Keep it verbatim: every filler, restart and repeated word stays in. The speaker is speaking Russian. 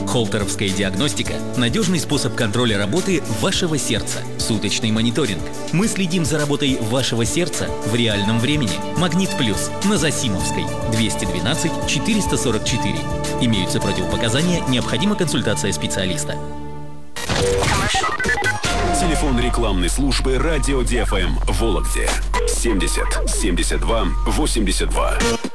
Холтеровская диагностика – надежный способ контроля работы вашего сердца. Суточный мониторинг. Мы следим за работой вашего сердца в реальном времени. Магнит Плюс на Зосимовской, двести двенадцать четыреста сорок четыре. Имеются противопоказания, необходима консультация специалиста. Телефон рекламной службы «Радио ди эф эм» в Вологде семьдесят семьдесят два восемьдесят два.